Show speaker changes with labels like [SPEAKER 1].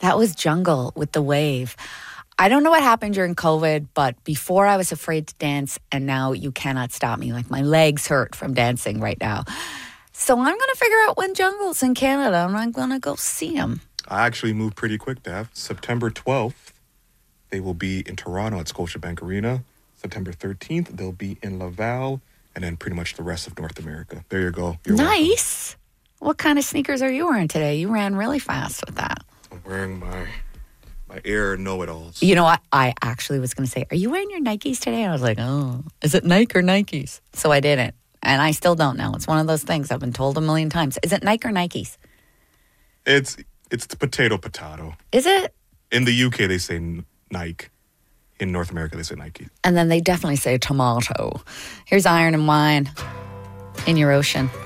[SPEAKER 1] That was Jungle with The Wave. I don't know what happened during COVID, but before I was afraid to dance, and now you cannot stop me. Like, my legs hurt from dancing right now. So I'm going to figure out when Jungle's in Canada, and I'm going to go see him.
[SPEAKER 2] I actually moved pretty quick, Dav. September 12th, they will be in Toronto at Scotiabank Arena. September 13th, they'll be in Laval, and then pretty much the rest of North America. There you go. You're
[SPEAKER 1] nice. Welcome. What kind of sneakers are you wearing today? You ran really fast with that.
[SPEAKER 2] I'm wearing my Air Know-It-Alls.
[SPEAKER 1] You know what? I actually was going to say, are you wearing your Nikes today? I was like, oh, is it Nike or Nikes? So I didn't. And I still don't know. It's one of those things I've been told a million times. Is it Nike or Nikes?
[SPEAKER 2] It's the potato.
[SPEAKER 1] Is it?
[SPEAKER 2] In the UK, they say Nike. In North America, they say Nike.
[SPEAKER 1] And then they definitely say tomato. Here's Iron and Wine in your ocean.